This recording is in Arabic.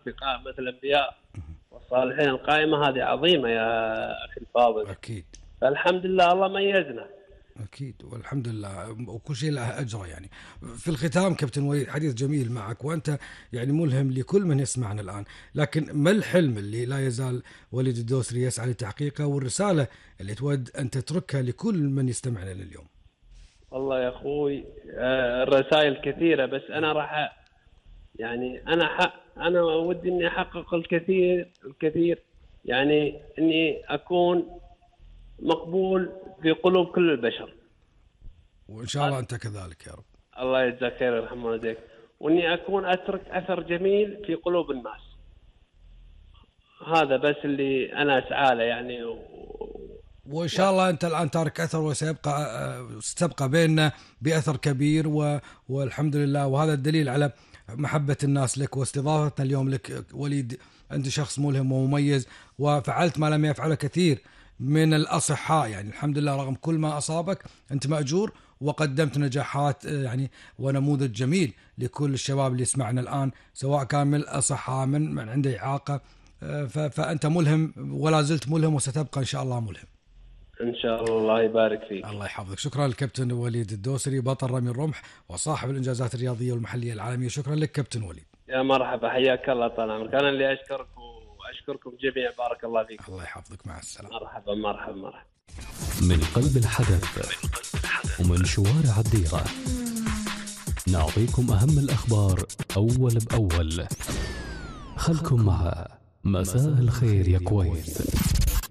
الأصدقاء مثل الأنبياء والصالحين. القائمة هذه عظيمة يا أخي الفاضل. أكيد. فالحمد لله الله ميزنا. أكيد والحمد لله، وكل شيء له أجره. يعني في الختام كابتن وليد، حديث جميل معك، وأنت يعني ملهم لكل من يسمعنا الآن، لكن ما الحلم اللي لا يزال وليد الدوسري يسعى لتحقيقه، والرسالة اللي تود أن تتركها لكل من يستمعنا اليوم؟ والله يا أخوي الرسائل كثيرة، بس أنا راح يعني أنا ودي إني أحقق الكثير، يعني إني أكون مقبول في قلوب كل البشر، وإن شاء الله أنت كذلك يا رب. الله يجزاك خير ويرحم والديك. وإني أكون أترك أثر جميل في قلوب الناس. هذا بس اللي أنا أسعى له يعني. وإن شاء الله أنت الآن تارك أثر، وستبقى بيننا بأثر كبير، والحمد لله. وهذا الدليل على محبة الناس لك واستضافتنا اليوم لك وليد. أنت شخص ملهم ومميز، وفعلت ما لم يفعله كثير من الأصحاء. يعني الحمد لله رغم كل ما أصابك أنت مأجور، وقدمت نجاحات يعني ونموذج جميل لكل الشباب اللي يسمعنا الآن، سواء كان من الأصحاء من عنده إعاقة. فأنت ملهم ولا زلت ملهم، وستبقى إن شاء الله ملهم. إن شاء الله يبارك فيك. الله يحفظك. شكرا للكابتن وليد الدوسري، بطل رمي الرمح وصاحب الإنجازات الرياضية والمحلية العالمية. شكرا لك كابتن وليد. يا مرحبا، حياك الله، طال عمرك. أنا اللي أشكرك وأشكركم جميعا، بارك الله فيك. الله يحفظك، مع السلامة. مرحبا مرحبا مرحبا. من قلب الحدث ومن شوارع الديرة نعطيكم أهم الأخبار أول بأول. خلكم مع مساء الخير يا كويت.